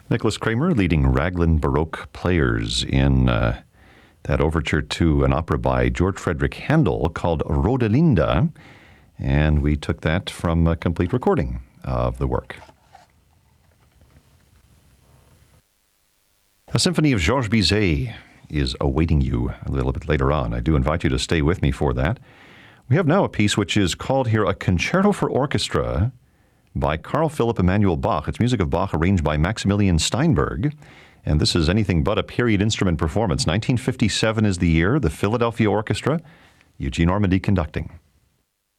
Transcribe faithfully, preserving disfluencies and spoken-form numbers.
Nicholas Kramer leading Raglan Baroque players in uh, that overture to an opera by George Frederick Handel called Rodelinda, and we took that from a complete recording of the work. A symphony of Georges Bizet is awaiting you a little bit later on. I do invite you to stay with me for that. We have now a piece which is called here a Concerto for Orchestra by Carl Philipp Emanuel Bach. It's music of Bach arranged by Maximilian Steinberg. And this is anything but a period instrument performance. nineteen fifty-seven is the year, the Philadelphia Orchestra, Eugene Ormandy conducting.